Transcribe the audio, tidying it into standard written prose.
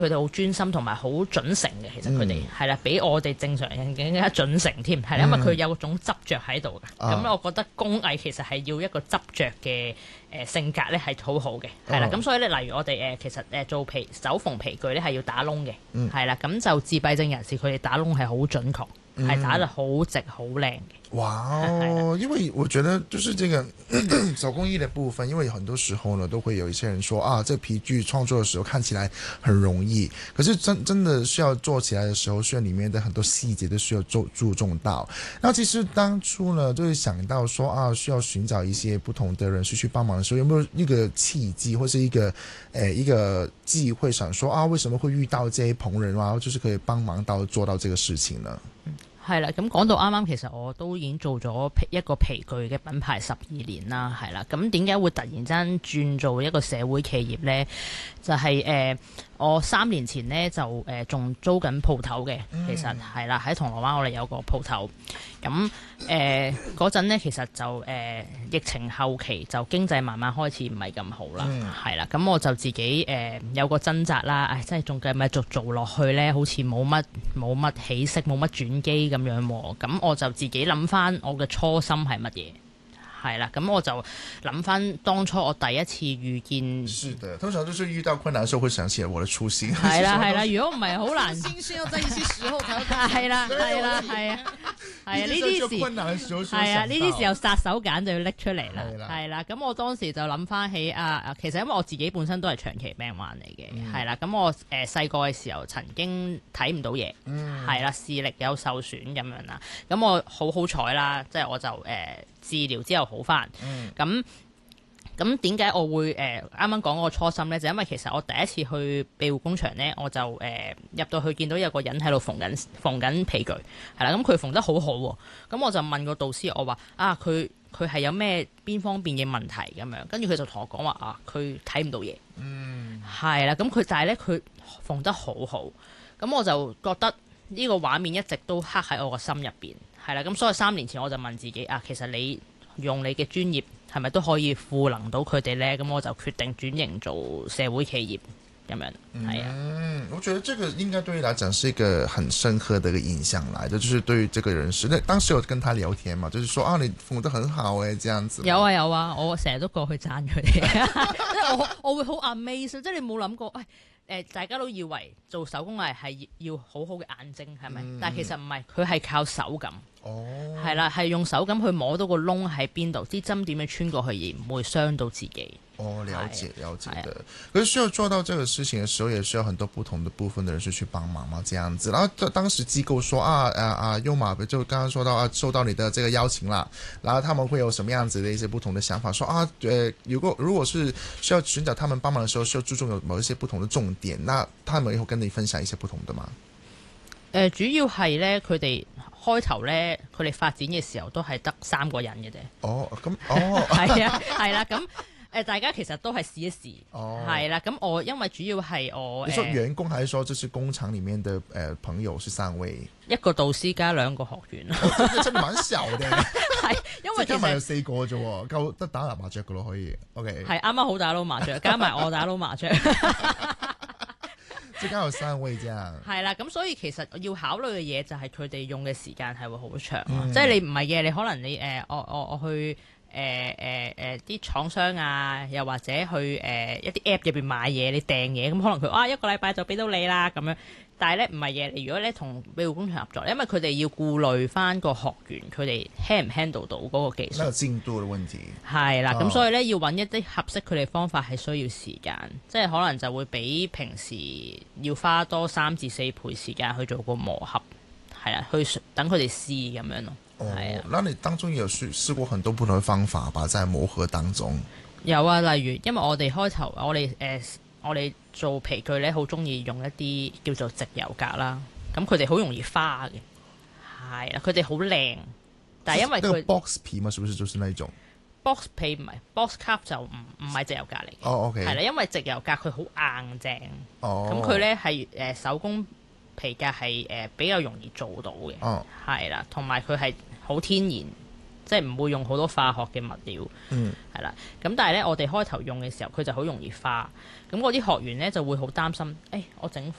佢哋好專心同埋好準繩嘅，其實佢哋係啦，比我哋正常人更加準繩添，係啦，因為佢有種執着喺度嘅。咁我覺得工藝其實係要一個執着嘅性格咧，係好好嘅，係啦。咁所以咧，例如我哋其實做手縫皮具咧係要打窿嘅，係啦。咁就自閉症人士佢哋打窿係好準確，係打得好直好靚嘅。 哇哦，因為我覺得就是這個手工藝的部分，因為很多時候呢，都會有一些人說啊，這皮具創作的時候看起來很容易，可是真的需要做起來的時候，需要裡面的很多細節都需要注重到。那其實當初呢，就是想到說啊，需要尋找一些不同的人士去幫忙的時候，有沒有一個契機或是一個機會，想說啊，為什麼會遇到這些朋友啊，就是可以幫忙到做到這個事情呢？ 係啦，咁講到啱啱，其實我都已經做咗一個皮具嘅品牌12年啦，係啦。咁點解會突然間轉做一個社會企業呢？就係我3年前呢，就仲租緊鋪頭嘅，其實係啦，喺銅鑼灣我哋有個鋪頭。咁嗰陣呢，其實就疫情後期就經濟慢慢開始唔係咁好啦，係啦。咁我就自己有個掙扎啦，真係仲繼續做落去呢，好似冇乜起色，冇乜轉機咁樣喎。咁我就自己諗翻我嘅初心係乜嘢。係啦，咁我就諗翻當初我第一次遇見， 是的，通常就是遇到困難的時候會想起來我的初心。 係啦，如果唔係好難， 心是要在一些時候才係啦，係啊，呢啲時困難嘅時候係啊，呢啲時候殺手鐧就要拎出嚟啦，係啦。咁我當時就諗翻起其實因為我自己本身都係長期病患嚟嘅，係啦。咁我細個嘅時候曾經睇唔到嘢，係啦，視力有受損咁樣啦。咁我好彩啦，即係我就治療之後好返，咁點解我會啱啱講個初心呢？就因為其實我第一次去庇護工場呢，我就入到去見到有個人喺度縫緊皮具，係啦，咁佢縫得好好喎，咁我就問個導師，我話佢係有咩邊方面嘅問題咁樣，跟住佢就同我講話佢睇唔到嘢，係啦，咁但係呢，佢縫得好好，咁我就覺得呢個畫面一直都刻喺我個心入邊。係啦，咁所以3年前我就問自己其實你用你嘅專業係咪都可以賦能到佢哋呢？咁我就決定轉型做社會企業咁樣。係啊， 我覺得這個應該對於來講是一個很深刻的一個印象來的，就是對於這個人士，那當時有跟他聊天嘛，就是說你縫得很好這樣子。 有啊，我成日都過去讚佢哋，即係我會好 amazed，即係你冇諗過，大家都以為做手工藝係要好好嘅眼睛，係咪？但係其實唔係，佢係靠手感。係啦，係用手感去摸到個窿喺邊度，啲針點樣穿過去而唔會傷到自己。 了解的。可是需要做到這個事情的時候，也需要很多不同的部分的人士去幫忙嘛，這樣子。然後當時機構說優馬就剛剛說到收到你的這個邀請啦，然後他們會有什麼樣子的一些不同的想法？說如果是需要尋找他們幫忙的時候，需要注重有某一些不同的重點，那他們以後跟你分享一些不同的嗎？ 主要係呢，佢哋開頭呢，佢哋發展嘅時候都係得3個人嘅啫。係啦，咁大家其實都係試一試。係啦，咁我因為主要係我你說員工還是說就是工廠裡面的朋友是3位？ 一個導師加2個學員。 真係蠻小嘅。 係因為其實有4個啫喎，夠得打麻雀嘅咯，可以。OK。係啱啱好打撈麻雀，加埋我打撈麻雀。 即係有3位這樣。 係啦，咁所以其實要考慮嘅嘢就係佢哋用嘅時間係會好長，即係你唔係嘅，你可能你我去啲廠商啊，又或者去一啲 app 入邊買嘢，你訂嘢，咁可能佢1個禮拜就俾到你啦咁樣。但係咧唔係嘅，你如果咧同庇護工場合作，因為佢哋要顧慮翻個學員佢哋 handle 唔 handle 到嗰個技術， 那個進度嘅問題係啦，咁所以咧要揾一啲合適佢哋方法係需要時間，即係可能就會比平時要花多3至4倍時間去做個磨合，係啦，去等佢哋試咁樣咯。係啊， 那你當中有試過很多不同嘅方法吧？在磨合當中有啊，例如因為我哋開頭我哋做皮具咧，好中意用一啲叫做直油格啦。咁佢哋好容易花嘅，係啦，佢哋好靚，但係因為佢 box 皮嘛，是不是就是那一種 box 皮唔係 box cap 就唔係直油格嚟嘅。 OK 係啦，因為直油格佢好硬淨，咁佢咧係手工皮革係比較容易做到嘅，係啦，同埋佢係好天然， 即係唔會用好多化學嘅物料，係啦。咁但係咧，我哋開頭用嘅時候，佢就好容易花。咁嗰啲學員咧就會好擔心，我整